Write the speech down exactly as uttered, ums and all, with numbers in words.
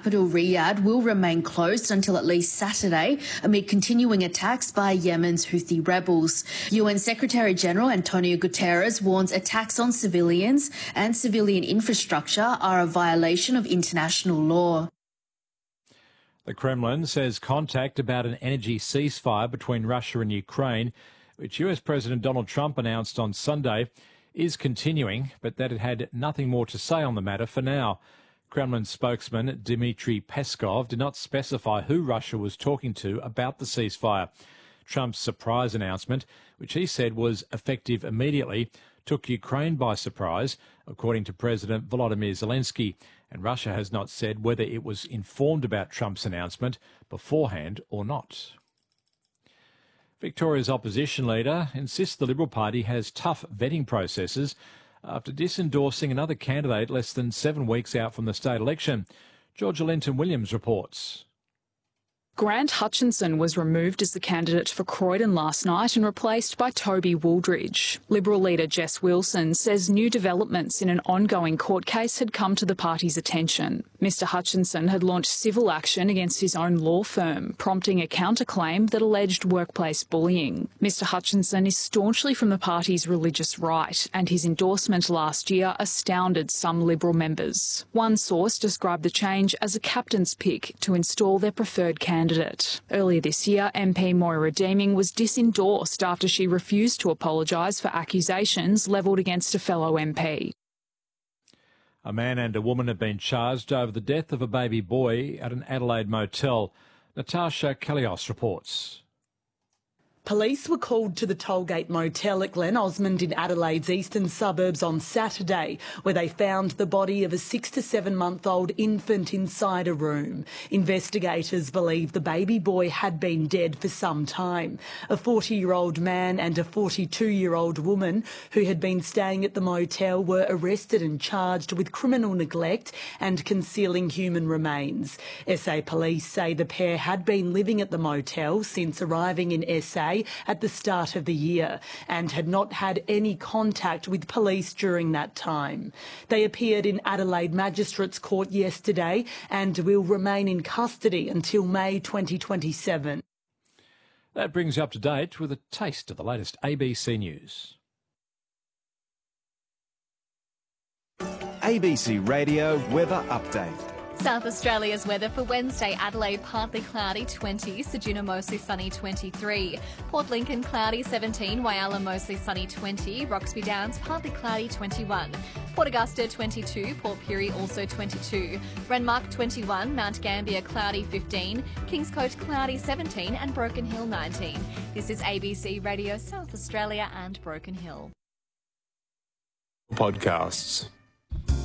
capital Riyadh will remain closed until at least Saturday amid continuing attacks by Yemen's Houthi rebels. U N Secretary-General Antonio Guterres warns attacks on civilians and civilian infrastructure are a violation of international law. The Kremlin says contact about an energy ceasefire between Russia and Ukraine, which U S President Donald Trump announced on Sunday, is continuing, but that it had nothing more to say on the matter for now. Kremlin spokesman Dmitry Peskov did not specify who Russia was talking to about the ceasefire. Trump's surprise announcement, which he said was effective immediately, took Ukraine by surprise, according to President Volodymyr Zelensky, and Russia has not said whether it was informed about Trump's announcement beforehand or not. Victoria's opposition leader insists the Liberal Party has tough vetting processes after disendorsing another candidate less than seven weeks out from the state election. Georgia Linton-Williams reports. Grant Hutchinson was removed as the candidate for Croydon last night and replaced by Toby Wooldridge. Liberal leader Jess Wilson says new developments in an ongoing court case had come to the party's attention. Mr Hutchinson had launched civil action against his own law firm, prompting a counterclaim that alleged workplace bullying. Mr Hutchinson is staunchly from the party's religious right, and his endorsement last year astounded some Liberal members. One source described the change as a captain's pick to install their preferred candidate. Candidate. Earlier this year, M P Moira Deeming was disendorsed after she refused to apologise for accusations levelled against a fellow M P. A man and a woman have been charged over the death of a baby boy at an Adelaide motel. Natasha Kalios reports. Police were called to the Tollgate Motel at Glen Osmond in Adelaide's eastern suburbs on Saturday, where they found the body of a six to seven month old infant inside a room. Investigators believe the baby boy had been dead for some time. A forty-year-old man and a forty-two-year-old woman who had been staying at the motel were arrested and charged with criminal neglect and concealing human remains. S A Police say the pair had been living at the motel since arriving in S A at the start of the year and had not had any contact with police during that time. They appeared in Adelaide Magistrates Court yesterday and will remain in custody until May twenty twenty-seven. That brings you up to date with a taste of the latest A B C News. A B C Radio Weather Update. South Australia's weather for Wednesday: Adelaide partly cloudy twenty, Ceduna mostly sunny twenty-three, Port Lincoln cloudy seventeen, Whyalla mostly sunny twenty, Roxby Downs partly cloudy twenty-one, Port Augusta twenty-two, Port Pirie also twenty-two, Renmark twenty-one, Mount Gambier cloudy fifteen, Kingscote cloudy seventeen and Broken Hill nineteen. This is A B C Radio South Australia and Broken Hill. Podcasts.